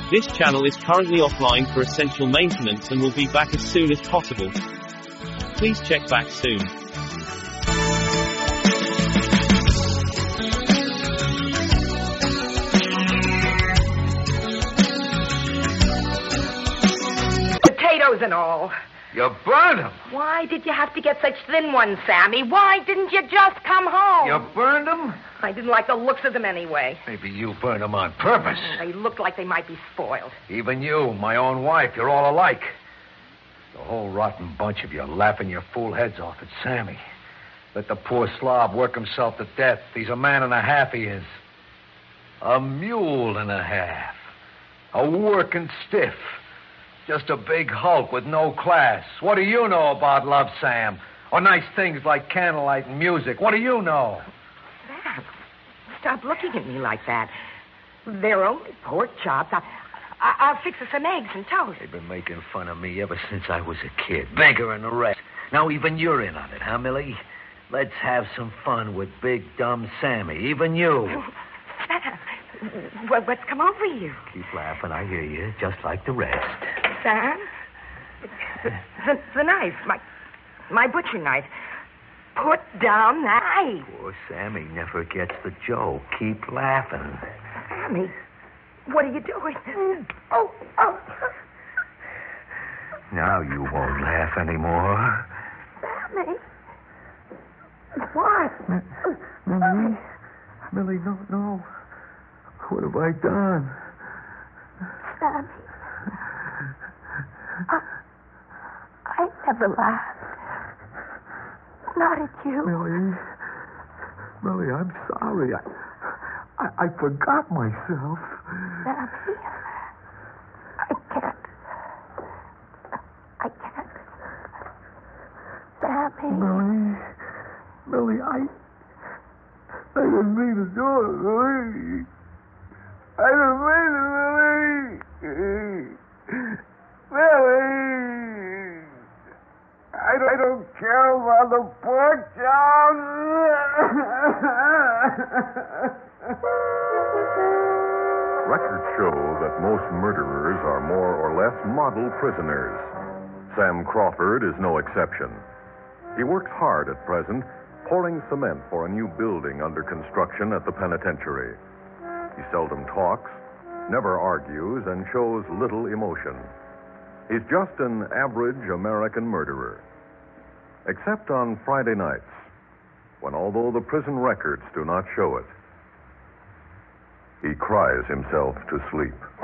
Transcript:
This channel is currently offline for essential maintenance and will be back as soon as possible. Please check back soon. Potatoes and all. You burned them. Why did you have to get such thin ones, Sammy? Why didn't you just come home? You burned them? I didn't like the looks of them anyway. Maybe you burned them on purpose. They looked like they might be spoiled. Even you, my own wife, you're all alike. The whole rotten bunch of you laughing your fool heads off at Sammy. Let the poor slob work himself to death. He's a man and a half, he is. A mule and a half. A working stiff. Just a big hulk with no class. What do you know about love, Sam? Or nice things like candlelight and music? What do you know? Sam, stop looking at me like that. They're only pork chops. I'll fix us some eggs and toast. They've been making fun of me ever since I was a kid. Beggar and the rest. Now even you're in on it, huh, Millie? Let's have some fun with big, dumb Sammy. Even you. Sam, what's come over you? Keep laughing, I hear you, just like the rest. Sam? The knife, my butcher knife. Put down that knife. Poor Sammy never gets the joke. Keep laughing. Sammy, what are you doing? Oh. Now you won't laugh anymore. Sammy? What? Millie, no. What have I done? Sammy, I never laughed. Not at you. Millie, I'm sorry. I forgot myself. Sammy, I can't. Sammy. Millie, I didn't mean to do it, Millie. I didn't mean it, Millie. Millie. I don't care about the pork chops. Records show that most murderers are more or less model prisoners. Sam Crawford is no exception. He works hard at present, pouring cement for a new building under construction at the penitentiary. He seldom talks, never argues, and shows little emotion. He's just an average American murderer. Except on Friday nights, when although the prison records do not show it, he cries himself to sleep.